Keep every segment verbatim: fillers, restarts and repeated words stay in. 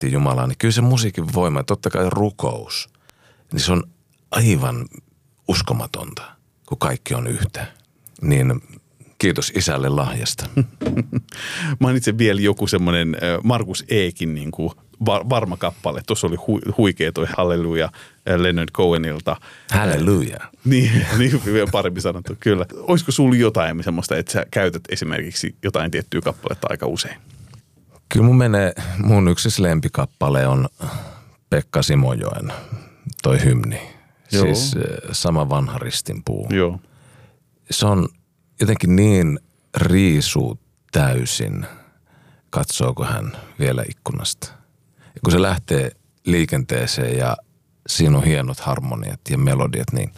miettii Jumalaa, niin kyllä se musiikin voima, totta kai rukous, niin se on aivan uskomatonta, kun kaikki on yhtä. Niin kiitos isälle lahjasta. Mainitsen vielä joku semmoinen Markus Eekin niin kuin varma kappale. Tuossa oli hu, huikea toi Halleluja Leonard Cohenilta. Halleluja. Niin, niin vielä paremmin sanottu, kyllä. Olisiko sulla jotain semmoista, että sä käytät esimerkiksi jotain tiettyä kappaletta aika usein? Kyllä mun menee, mun yksi lempikappale on Pekka Simojoen, toi hymni. Joo. Siis sama vanha ristinpuu. Joo. Se on jotenkin niin riisuu täysin, katsooko hän vielä ikkunasta. Ja kun se lähtee liikenteeseen ja siinä on hienot harmoniat ja melodiat, niin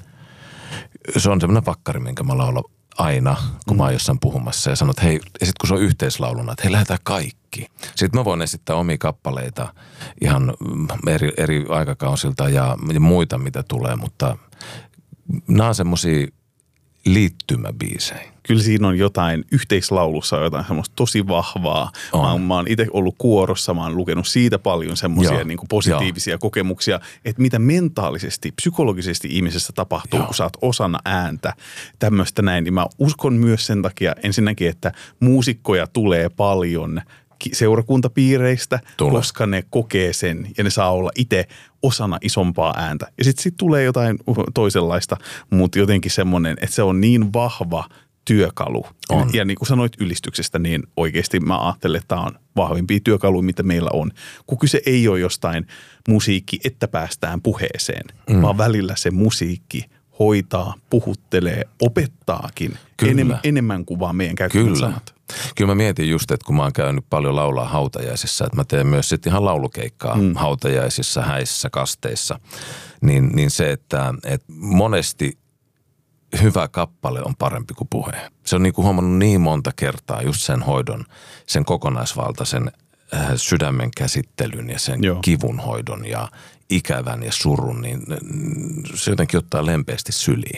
se on semmoinen pakkari, minkä mä laulan aina, kun mm. mä oon jossain puhumassa ja sanon, että hei, ja sit kun se on yhteislauluna, että hei, lähdetään kaikki. Sitten mä voin esittää omia kappaleita ihan eri, eri aikakausilta ja, ja muita, mitä tulee, mutta nämä on semmosia liittymäbiisejä. Kyllä siinä on jotain, yhteislaulussa on jotain semmoista tosi vahvaa. Mä, mä oon itse ollut kuorossa, mä oon lukenut siitä paljon semmoisia niin kuin positiivisia Joo. kokemuksia, että mitä mentaalisesti, psykologisesti ihmisessä tapahtuu, Joo. kun sä oot osana ääntä, tämmöistä näin. Niin mä uskon myös sen takia ensinnäkin, että muusikkoja tulee paljon seurakuntapiireistä, Tule. koska ne kokee sen ja ne saa olla itse osana isompaa ääntä. Ja sitten sit tulee jotain toisenlaista, mutta jotenkin semmoinen, että se on niin vahva työkalu. On. Ja niin kuin sanoit ylistyksestä, niin oikeasti mä ajattelen, että tämä on vahvimpia työkaluja, mitä meillä on. Kun kyse ei ole jostain musiikki, että päästään puheeseen, mm. vaan välillä se musiikki hoitaa, puhuttelee, opettaakin enem, enemmän kuin vaan meidän käyttämät sanat. Kyllä mä mietin just, että kun mä oon käynyt paljon laulaa hautajaisissa, että mä teen myös sitten ihan laulukeikkaa mm. hautajaisissa, häissä, kasteissa, niin, niin se, että, että monesti hyvä kappale on parempi kuin puhe. Se on niin kuin huomannut niin monta kertaa just sen hoidon, sen kokonaisvaltaisen äh, sydämen käsittelyn ja sen Joo. kivun hoidon ja ikävän ja surun, niin se jotenkin ottaa lempeästi syliin.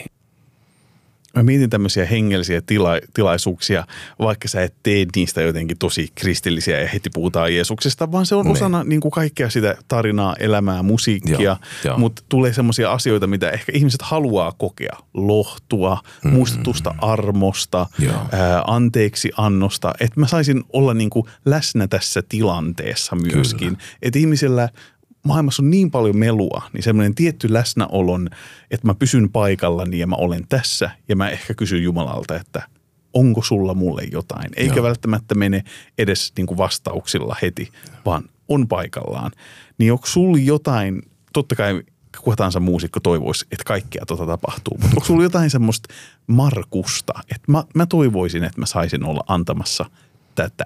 Mä mietin tämmöisiä hengellisiä tila- tilaisuuksia, vaikka sä et tee niistä jotenkin tosi kristillisiä ja heti puhutaan Jeesuksesta, vaan se on ne. osana niin kuin kaikkea sitä tarinaa, elämää, musiikkia, mutta tulee semmoisia asioita, mitä ehkä ihmiset haluaa kokea. Lohtua, mm. muistutusta armosta, ää, anteeksi annosta, että mä saisin olla niin kuin läsnä tässä tilanteessa myöskin. Että ihmisellä maailmassa on niin paljon melua, niin semmoinen tietty läsnäolon, että mä pysyn paikallani ja mä olen tässä ja mä ehkä kysyn Jumalalta, että onko sulla mulle jotain. Eikä Joo. välttämättä mene edes niin kuin vastauksilla heti, vaan on paikallaan. Niin onko sulla jotain, totta kai kuka tahansa muusikko toivoisi, että kaikkea tota tapahtuu, mutta onko sulla jotain semmoista Markusta, että mä, mä toivoisin, että mä saisin olla antamassa tätä.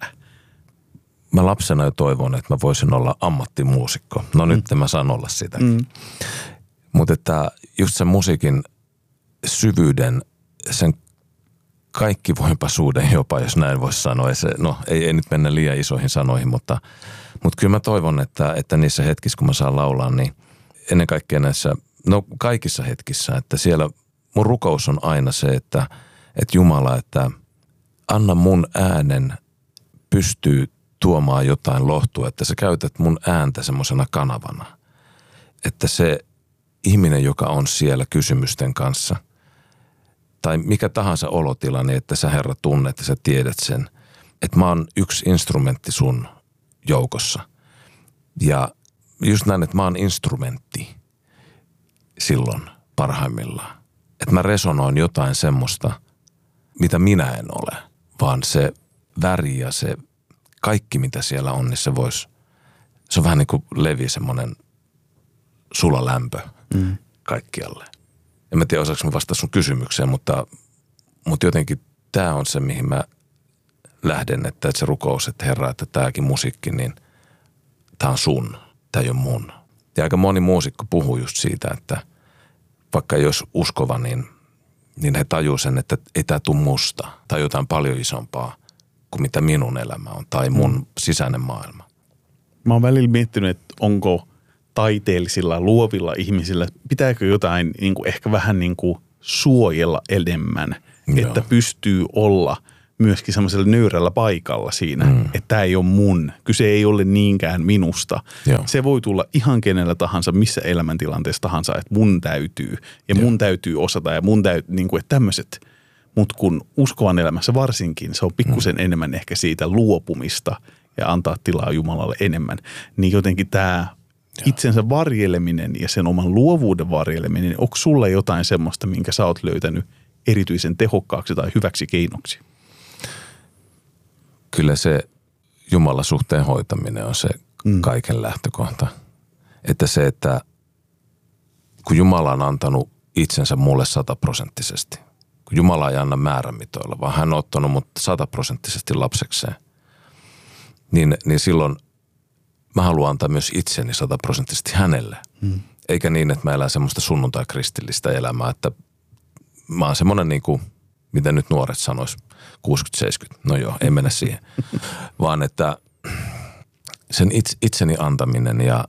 Mä lapsena jo toivon, että mä voisin olla ammattimuusikko. No mm. nyt mä saan olla sitäkin. Mm. Mutta että just sen musiikin syvyyden, sen kaikkivoipaisuuden jopa, jos näin voisi sanoa. Se, no ei, ei nyt mennä liian isoihin sanoihin, mutta, mutta kyllä mä toivon, että, että niissä hetkissä, kun mä saan laulaa, niin ennen kaikkea näissä, no kaikissa hetkissä, että siellä mun rukous on aina se, että, että Jumala, että anna mun äänen pystyy tuomaan jotain lohtua, että sä käytät mun ääntä semmoisena kanavana. Että se ihminen, joka on siellä kysymysten kanssa, tai mikä tahansa olotila, niin että sä Herra tunnet ja sä tiedät sen, että mä oon yksi instrumentti sun joukossa. Ja just näin, että mä oon instrumentti silloin parhaimmillaan. Että mä resonoin jotain semmoista, mitä minä en ole, vaan se väri ja se kaikki, mitä siellä on, niin se voisi, se on vähän niin kuin levi semmoinen sulalämpö mm. kaikkialle. En mä tiedä, osaanko mä vastata sun kysymykseen, mutta, mutta jotenkin tämä on se, mihin mä lähden, että se rukous, että Herra, että tämäkin musiikki, niin tämä on sun, tämä ei ole mun. Ja aika moni muusikko puhuu just siitä, että vaikka jos uskova, niin, niin he tajuu sen, että ei tämä tule musta tai jotain paljon isompaa kuin mitä minun elämä on tai mun mm. sisäinen maailma. Mä oon välillä miettinyt, että onko taiteellisilla, luovilla ihmisillä, pitääkö jotain niin kuin ehkä vähän niin kuin suojella enemmän, Joo. että pystyy olla myöskin semmoisella nöyrällä paikalla siinä, mm. että tämä ei ole mun. Kyse ei ole niinkään minusta. Joo. Se voi tulla ihan kenellä tahansa, missä elämäntilanteessa tahansa, että mun täytyy ja Joo. mun täytyy osata ja mun täytyy, niin kuin, että tämmöiset. Mutta kun uskovan elämässä varsinkin, se on pikkusen mm. enemmän ehkä siitä luopumista ja antaa tilaa Jumalalle enemmän. Niin jotenkin tämä itsensä varjeleminen ja sen oman luovuuden varjeleminen, onko sulla jotain semmoista, minkä sä oot löytänyt erityisen tehokkaaksi tai hyväksi keinoksi? Kyllä se Jumalan suhteen hoitaminen on se mm. kaiken lähtökohta. Että se, että kun Jumala on antanut itsensä mulle sataprosenttisesti, kun Jumala ei anna määrämitoilla, vaan hän on ottanut mut sataprosenttisesti lapsekseen, niin, niin silloin mä haluan antaa myös itseni sataprosenttisesti hänelle. Mm. Eikä niin, että mä elän semmoista sunnuntai-kristillistä elämää, että mä oon semmoinen niin kuin, mitä nyt nuoret sanois, kuusikymmentä seitsemänkymmentä. No joo, ei mennä siihen. Vaan että sen itseni antaminen ja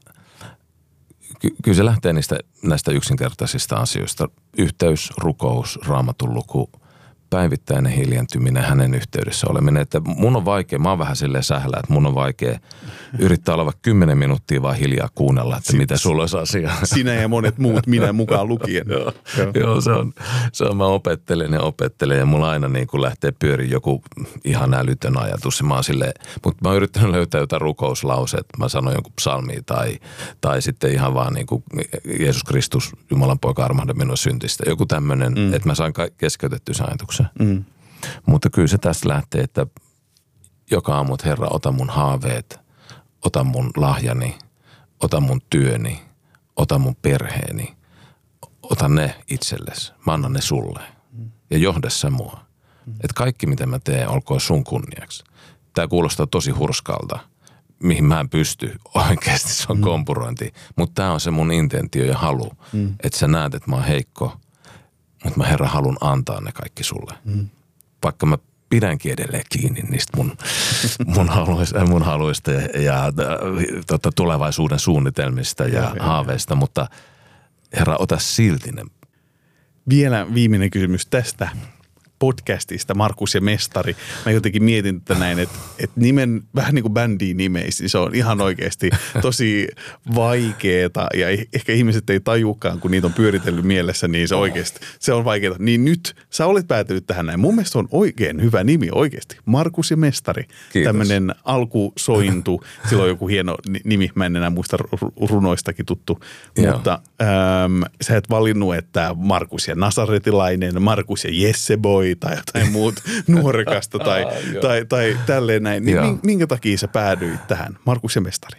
ky- kyllä se lähtee niistä, näistä yksinkertaisista asioista. Yhteys, rukous, raamatun luku, päivittäinen hiljentyminen, hänen yhteydessä oleminen. Että mun on vaikea, mä oon vähän silleen sählää, että mun on vaikea yrittää olla vaikka kymmenen minuuttia vaan hiljaa kuunnella, että mitä sulla olisi asiaa. Sinä ja monet muut, minä mukaan lukien. Joo, Joo. Joo, se on, se on, mä opettelen ja opettelen ja mulla aina niin kuin lähtee pyöriin joku ihan älytön ajatus. Ja mä oon silleen, mutta mä oon yrittänyt löytää jotain rukouslauseet, mä sanon jonkun psalmia tai, tai sitten ihan vaan niin kuin Jeesus Kristus, Jumalan poika, armahda minua syntistä. Joku tämmöinen, mm. että mä saan keskeytettyä sen ajatuksen. Mm. Mutta kyllä se tästä lähtee, että joka aamu, että Herra, ota mun haaveet, ota mun lahjani, ota mun työni, ota mun perheeni, ota ne itsellesi, mä annan ne sulle ja johda sä mua. Mm. Että kaikki mitä mä teen, olkoon sun kunniaksi. Tää kuulostaa tosi hurskalta, mihin mä en pysty oikeasti, se on mm. kompurointi, mutta tää on se mun intentio ja halu, mm. että sä näet, että mä oon heikko. Mutta mä Herra haluan antaa ne kaikki sulle. Mm. Vaikka mä pidänkin edelleen kiinni niistä mun, mun, haluista, mun haluista ja, ja tota, tulevaisuuden suunnitelmista ja, ja haaveista. Ja. Mutta Herra, ota silti ne. Vielä viimeinen kysymys tästä podcastista, Markus ja Mestari. Mä jotenkin mietin tätä näin, että, että nimen, vähän niin kuin bändiin nimeisi, se on ihan oikeasti tosi vaikeeta ja ehkä ihmiset ei tajukaan, kun niitä on pyöritellyt mielessä, niin se oikeasti, se on vaikeeta. Niin nyt sä olet päätynyt tähän näin. Mun mielestä on oikein hyvä nimi oikeasti. Markus ja Mestari. Kiitos. Tämmöinen alkusointu. Sillä on joku hieno nimi, mä en enää muista runoistakin tuttu. Joo. Mutta äm, sä et valinnut, että Markus ja Nasaretilainen, Markus ja Jesseboy, tai jotain muut nuorekasta tai, ah, tai, tai tälleen näin. Niin minkä takia sä päädyit tähän, Markus ja Mestari?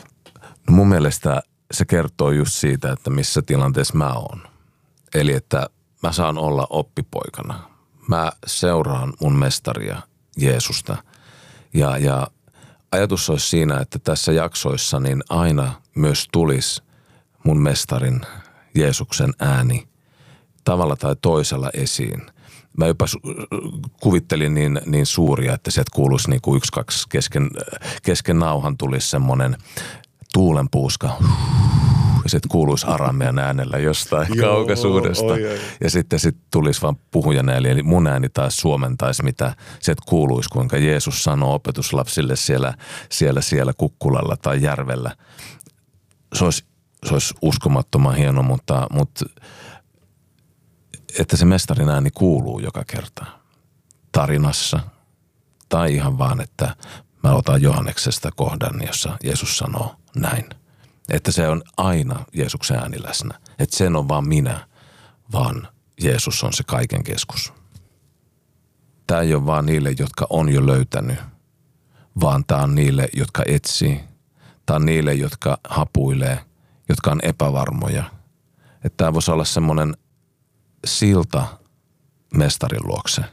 No mun mielestä se kertoo just siitä, että missä tilanteessa mä oon. Eli että mä saan olla oppipoikana. Mä seuraan mun mestaria Jeesusta. Ja, ja ajatus olisi siinä, että tässä jaksoissa niin aina myös tulisi mun mestarin Jeesuksen ääni tavalla tai toisella esiin. Mä jopa kuvittelin niin, niin suuria, että sieltä kuuluisi niin kuin yksi, kaksi kesken, kesken nauhan tulisi semmoinen tuulenpuuska. Ja sitten kuuluisi aramean äänellä jostain Joo, kaukaisuudesta. Oi, oi. Ja sitten sit tulisi vaan puhujan ääni, eli mun ääni taas suomentaisi, mitä sieltä kuuluisi, kuinka Jeesus sanoo opetuslapsille siellä, siellä, siellä Kukkulalla tai järvellä. Se olisi, se olisi uskomattoman hieno, mutta... mutta että se mestarin ääni kuuluu joka kerta tarinassa tai ihan vaan, että mä otan Johanneksesta kohdan, jossa Jeesus sanoo näin. Että se on aina Jeesuksen ääni läsnä. Että sen on vaan minä, vaan Jeesus on se kaiken keskus. Tämä ei ole vaan niille, jotka on jo löytänyt, vaan tämä on niille, jotka etsii. Tämä on niille, jotka hapuilee, jotka on epävarmoja. Että tämä voisi olla semmoinen silta mestarin luokse.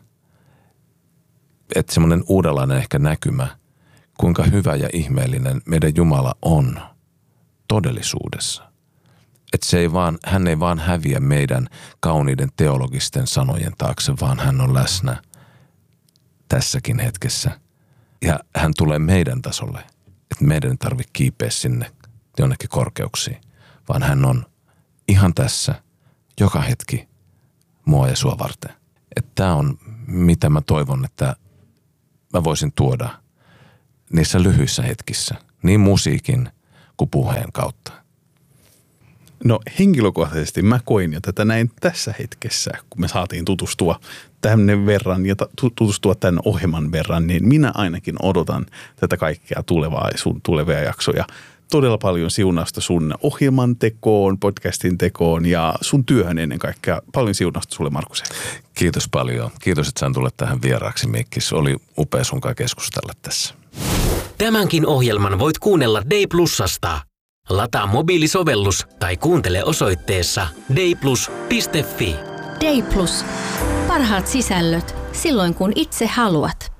Että semmoinen uudenlainen ehkä näkymä, kuinka hyvä ja ihmeellinen meidän Jumala on todellisuudessa. Että se ei vaan, hän ei vaan häviä meidän kauniiden teologisten sanojen taakse, vaan hän on läsnä tässäkin hetkessä. Ja hän tulee meidän tasolle, että meidän ei tarvitse kiipeä sinne jonnekin korkeuksiin, vaan hän on ihan tässä joka hetki mua ja sua varten. Että tämä on, mitä mä toivon, että mä voisin tuoda niissä lyhyissä hetkissä, niin musiikin kuin puheen kautta? No henkilökohtaisesti mä koin jo tätä näin tässä hetkessä, kun me saatiin tutustua tänne verran ja tutustua tämän ohjelman verran, niin minä ainakin odotan tätä kaikkea tulevaa sun tulevia jaksoja. Todella paljon siunausta sun ohjelman tekoon, podcastin tekoon ja sun työhön ennen kaikkea. Paljon siunausta sulle, Markus. Kiitos paljon. Kiitos, että sain tulla tähän vieraaksi, Mikki. Se oli upea sunkaan keskustella tässä. Tämänkin ohjelman voit kuunnella Day Plusasta. Lataa mobiilisovellus tai kuuntele osoitteessa dayplus piste fi. Day Plus. Parhaat sisällöt silloin kun itse haluat.